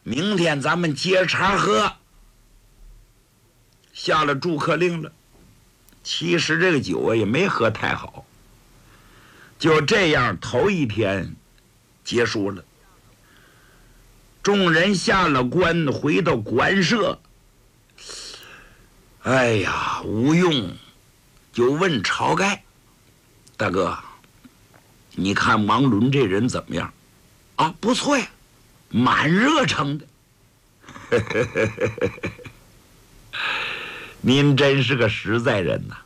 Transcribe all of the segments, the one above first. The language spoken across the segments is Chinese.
明天咱们接茬喝。下了住客令了。其实这个酒啊也没喝太好，就这样头一天结束了。众人下了关，回到官舍。哎呀，吴用就问晁盖：“大哥，你看王伦这人怎么样？”啊，不错呀，蛮热诚的。您真是个实在人呐。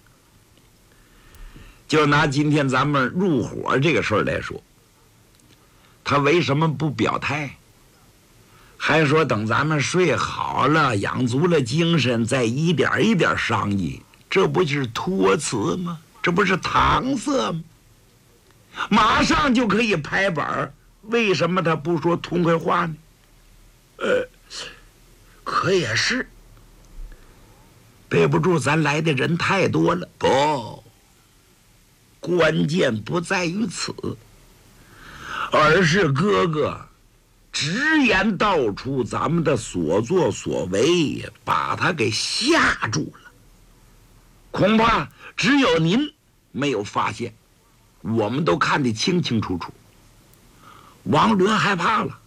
就拿今天咱们入伙这个事儿来说，他为什么不表态？还说等咱们睡好了，养足了精神，再一点一点商议，这不就是托辞吗？这不是搪塞吗？马上就可以拍板，为什么他不说痛快话呢？可也是，背不住咱来的人太多了。不，关键不在于此，而是哥哥直言道出咱们的所作所为，把他给吓住了。恐怕只有您没有发现，我们都看得清清楚楚。王伦害怕了，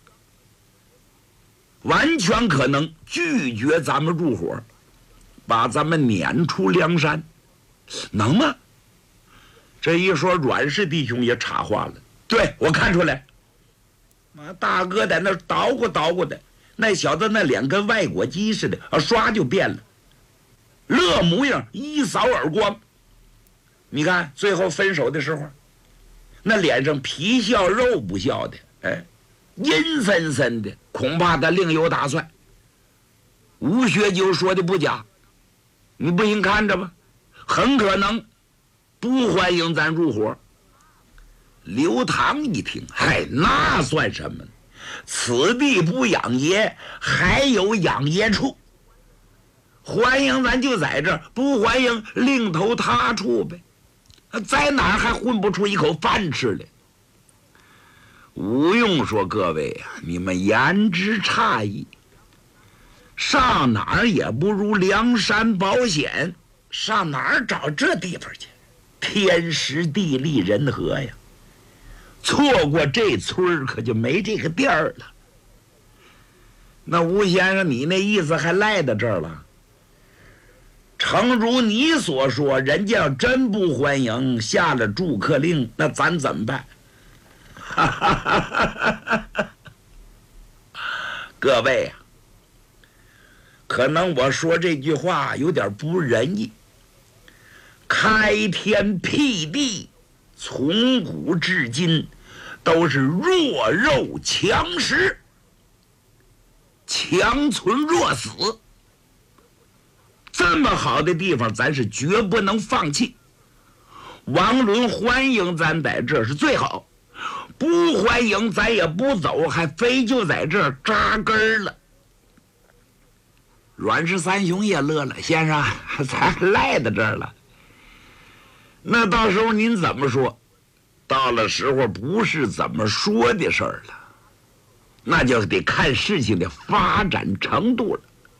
完全可能拒绝咱们入伙，把咱们撵出梁山，能吗？这一说，阮氏弟兄也插话了：“对，我看出来，大哥在那捣鼓捣鼓的，那小子那脸跟外国鸡似的，刷就变了，乐模样一扫而光。你看最后分手的时候，那脸上皮笑肉不笑的，阴森森的，恐怕他另有打算。吴学究说的不假，你不信看着吧，很可能不欢迎咱入伙。”刘唐一听，嗨，那算什么？此地不养爷，还有养爷处。欢迎咱就在这儿，不欢迎另投他处呗。在哪儿还混不出一口饭吃来？吴用说：“各位啊，你们言之差矣。上哪儿也不如梁山保险，上哪儿找这地方去？天时地利人和呀！错过这村儿，可就没这个店儿了。那吴先生，你那意思还赖在这儿了？诚如你所说，人家要真不欢迎，下了住客令，那咱怎么办？”各位啊，可能我说这句话有点不仁义。开天辟地，从古至今都是弱肉强食，强存弱死。这么好的地方，咱是绝不能放弃。王伦欢迎咱在这是最好，不欢迎咱也不走，还非就在这儿扎根了。阮氏三兄也乐了：“先生，咱赖在这儿了。那到时候您怎么说？到了时候不是怎么说的事儿了，那就得看事情的发展程度了。”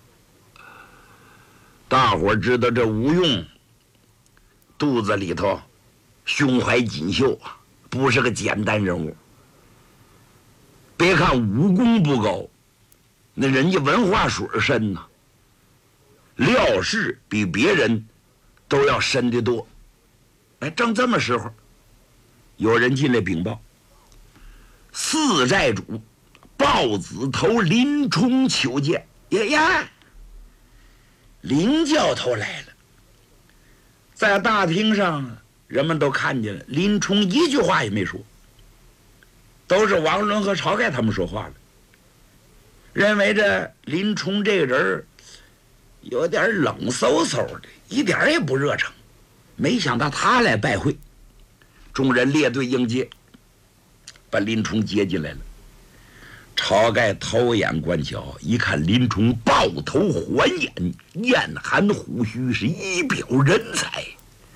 大伙儿知道这吴用肚子里头胸怀锦绣啊，不是个简单人物。别看武功不高，那人家文化水深呐，料事比别人都要深得多。正这么时候，有人进来禀报：四寨主豹子头林冲求见。呀，林教头来了。在大厅上，人们都看见了，林冲一句话也没说，都是王伦和晁盖他们说话了。认为这林冲这个人有点冷飕飕的，一点也不热诚。没想到他来拜会，众人列队迎接，把林冲接进来了。晁盖偷眼观瞧，一看林冲豹头环眼，燕寒虎须，是一表人才。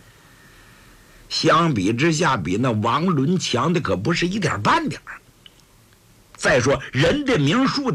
相比之下，比那王伦强的可不是一点半点。再说人的名数的